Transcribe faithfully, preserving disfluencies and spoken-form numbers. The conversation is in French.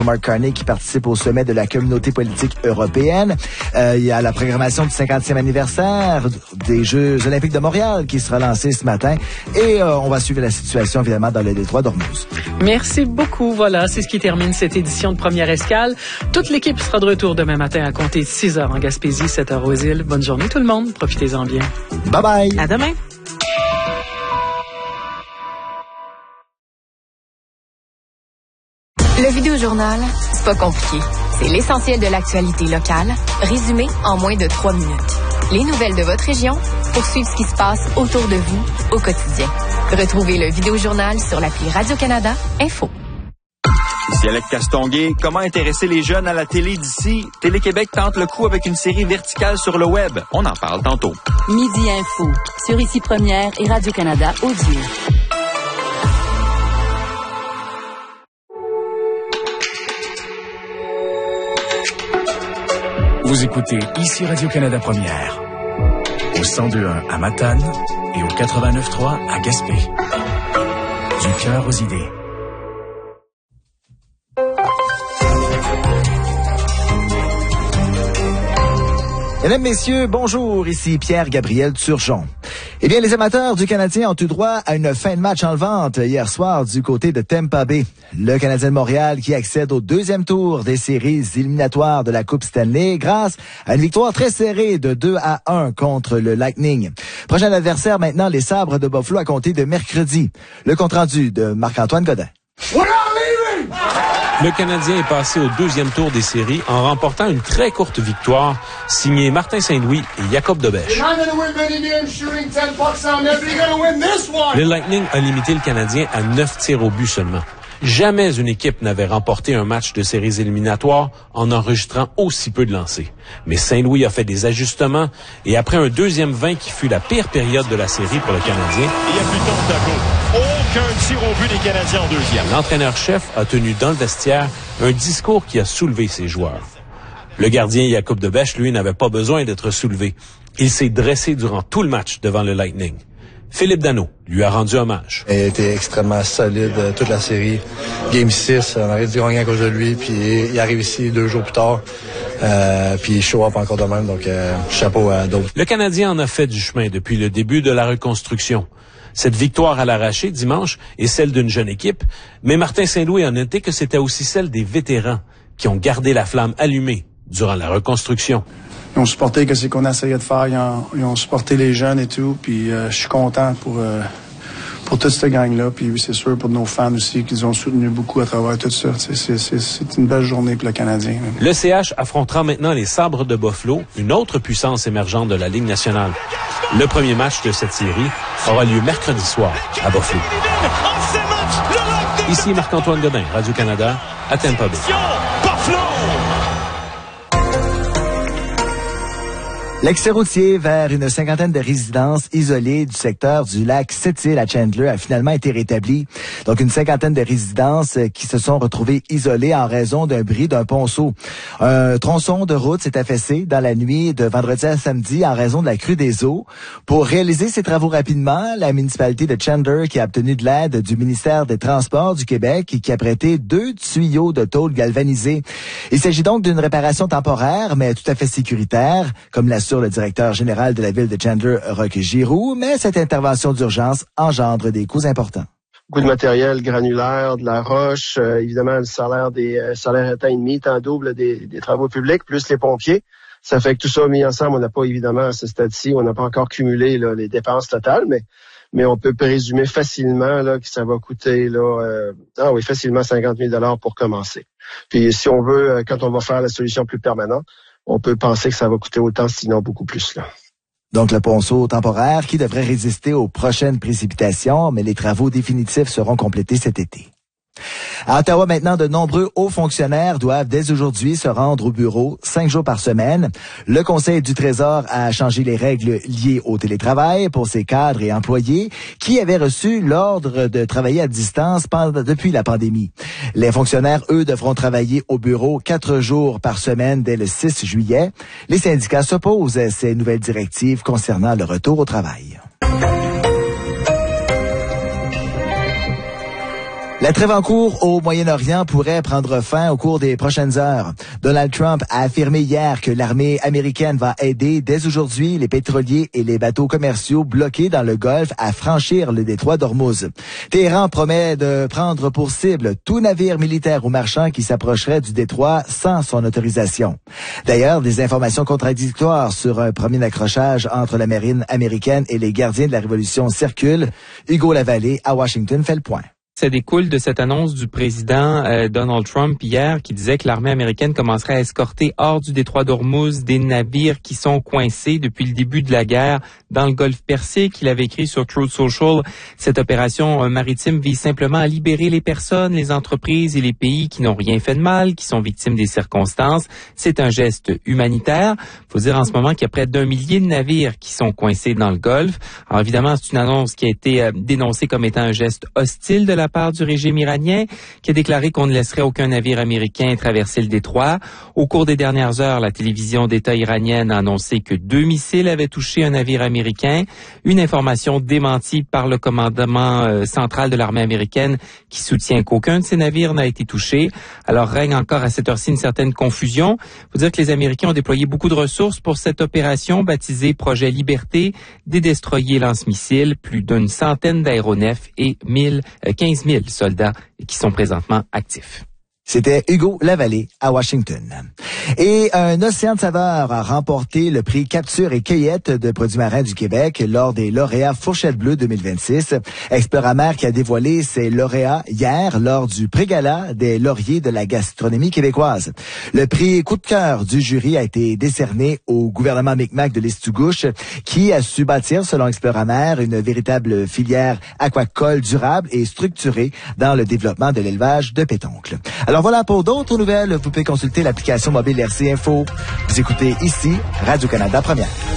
Mark Carney qui participe au sommet de la communauté politique européenne. Euh, il y a la programmation du cinquantième anniversaire des Jeux olympiques de Montréal qui sera lancée ce matin. Et euh, on va suivre la situation évidemment dans le détroit d'Ormuz. Merci beaucoup. Voilà, c'est ce qui termine cette édition de Première Escale. Toute l'équipe sera de retour demain matin à compter de six heures en Gaspésie, sept heures aux îles. Bonne journée tout le monde. Profitez-en bien. Bye bye. À demain. Le Vidéojournal, c'est pas compliqué. C'est l'essentiel de l'actualité locale, résumé en moins de trois minutes. Les nouvelles de votre région pour suivre ce qui se passe autour de vous au quotidien. Retrouvez le Vidéojournal sur l'appli Radio-Canada Info. Ici Alec Castonguay. Comment intéresser les jeunes à la télé d'ici? Télé-Québec tente le coup avec une série verticale sur le web. On en parle tantôt. Midi Info, sur Ici Première et Radio-Canada Audio. Vous écoutez Ici Radio-Canada Première, au cent deux point un à Matane et au quatre-vingt-neuf point trois à Gaspé. Du cœur aux idées. Mesdames, Messieurs, bonjour, ici Pierre-Gabriel Turgeon. Eh bien, les amateurs du Canadien ont eu droit à une fin de match enlevante hier soir du côté de Tampa Bay. Le Canadien de Montréal qui accède au deuxième tour des séries éliminatoires de la Coupe Stanley grâce à une victoire très serrée de deux à un contre le Lightning. Prochain adversaire maintenant, les Sabres de Buffalo à compter de mercredi. Le compte-rendu de Marc-Antoine Godin. Le Canadien est passé au deuxième tour des séries en remportant une très courte victoire signée Martin Saint-Louis et Jacob Dobèche. Le Lightning a limité le Canadien à neuf tirs au but seulement. Jamais une équipe n'avait remporté un match de séries éliminatoires en enregistrant aussi peu de lancers. Mais Saint-Louis a fait des ajustements et après un deuxième vingt qui fut la pire période de la série pour le Canadien, il y a plus de temps de tableau. Aucun tir au but des Canadiens en deuxième. L'entraîneur-chef a tenu dans le vestiaire un discours qui a soulevé ses joueurs. Le gardien Jacob Dobèche, lui, n'avait pas besoin d'être soulevé. Il s'est dressé durant tout le match devant le Lightning. Philippe Danault lui a rendu hommage. Il a été extrêmement solide euh, toute la série. Game six, on aurait dû gagner à cause de lui, puis il arrive ici deux jours plus tard, euh, puis il show up encore de même, donc euh, chapeau à d'autres. Le Canadien en a fait du chemin depuis le début de la reconstruction. Cette victoire à l'arraché dimanche est celle d'une jeune équipe, mais Martin Saint-Louis a noté que c'était aussi celle des vétérans qui ont gardé la flamme allumée durant la reconstruction. Ils ont supporté ce qu'on essayait de faire, ils ont, ils ont supporté les jeunes et tout, puis euh, je suis content pour euh, pour toute cette gang-là, puis c'est sûr pour nos fans aussi qu'ils ont soutenu beaucoup à travers tout ça. C'est, c'est, c'est, c'est une belle journée pour le Canadien. Le C H affrontera maintenant les Sabres de Buffalo, une autre puissance émergente de la Ligue nationale. Le premier match de cette série aura lieu mercredi soir à Buffalo. Ici Marc-Antoine Godin, Radio-Canada, à Tampa Bay. L'accès routier vers une cinquantaine de résidences isolées du secteur du lac Sept-Îles à Chandler a finalement été rétabli. Donc, une cinquantaine de résidences qui se sont retrouvées isolées en raison d'un bris d'un ponceau. Un tronçon de route s'est affaissé dans la nuit de vendredi à samedi en raison de la crue des eaux. Pour réaliser ces travaux rapidement, la municipalité de Chandler qui a obtenu de l'aide du ministère des Transports du Québec et qui a prêté deux tuyaux de tôle galvanisés. Il s'agit donc d'une réparation temporaire, mais tout à fait sécuritaire, comme l'a le directeur général de la ville de Chandler, Roch Giroux, mais cette intervention d'urgence engendre des coûts importants. Beaucoup de matériel granulaire, de la roche, euh, évidemment le salaire des euh, salaires étant et demi, temps double des, des travaux publics, plus les pompiers. Ça fait que tout ça mis ensemble, on n'a pas évidemment à ce stade-ci, on n'a pas encore cumulé là, les dépenses totales, mais mais on peut présumer facilement là que ça va coûter là euh, ah oui facilement cinquante mille dollars pour commencer. Puis si on veut, euh, quand on va faire la solution plus permanente, on peut penser que ça va coûter autant, sinon beaucoup plus, là. Donc, le ponceau temporaire qui devrait résister aux prochaines précipitations, mais les travaux définitifs seront complétés cet été. À Ottawa, maintenant, de nombreux hauts fonctionnaires doivent dès aujourd'hui se rendre au bureau cinq jours par semaine. Le Conseil du Trésor a changé les règles liées au télétravail pour ses cadres et employés qui avaient reçu l'ordre de travailler à distance pendant, depuis la pandémie. Les fonctionnaires, eux, devront travailler au bureau quatre jours par semaine dès le six juillet. Les syndicats s'opposent à ces nouvelles directives concernant le retour au travail. La trêve en cours au Moyen-Orient pourrait prendre fin au cours des prochaines heures. Donald Trump a affirmé hier que l'armée américaine va aider dès aujourd'hui les pétroliers et les bateaux commerciaux bloqués dans le Golfe à franchir le détroit d'Ormuz. Téhéran promet de prendre pour cible tout navire militaire ou marchand qui s'approcherait du détroit sans son autorisation. D'ailleurs, des informations contradictoires sur un premier accrochage entre la marine américaine et les gardiens de la Révolution circulent. Hugo Lavallée, à Washington, fait le point. Ça découle de cette annonce du président euh, Donald Trump hier qui disait que l'armée américaine commencerait à escorter hors du détroit d'Ormuz des navires qui sont coincés depuis le début de la guerre dans le golfe Persique. Il avait écrit sur Truth Social, cette opération euh, maritime vise simplement à libérer les personnes, les entreprises et les pays qui n'ont rien fait de mal, qui sont victimes des circonstances. C'est un geste humanitaire. Il faut dire en ce moment qu'il y a près d'un millier de navires qui sont coincés dans le golfe. Alors évidemment, c'est une annonce qui a été euh, dénoncée comme étant un geste hostile de la part du régime iranien, qui a déclaré qu'on ne laisserait aucun navire américain traverser le détroit. Au cours des dernières heures, la télévision d'État iranienne a annoncé que deux missiles avaient touché un navire américain. Une information démentie par le commandement euh, central de l'armée américaine qui soutient qu'aucun de ces navires n'a été touché. Alors règne encore à cette heure-ci une certaine confusion. Il faut dire que les Américains ont déployé beaucoup de ressources pour cette opération baptisée Projet Liberté, des destroyers lance-missiles, plus d'une centaine d'aéronefs et mille, euh, quinze mille soldats qui sont présentement actifs. C'était Hugo Lavallée à Washington. Et un océan de saveurs a remporté le prix Capture et Cueillette de produits marins du Québec lors des lauréats Fourchette Bleue deux mille vingt-six. Exploramer qui a dévoilé ses lauréats hier lors du pré-gala des lauriers de la gastronomie québécoise. Le prix coup de cœur du jury a été décerné au gouvernement Micmac de l'Estugouche qui a su bâtir, selon Exploramer, une véritable filière aquacole durable et structurée dans le développement de l'élevage de pétoncles. Alors voilà, pour d'autres nouvelles, vous pouvez consulter l'application mobile R C Info. Vous écoutez ici Radio-Canada Première.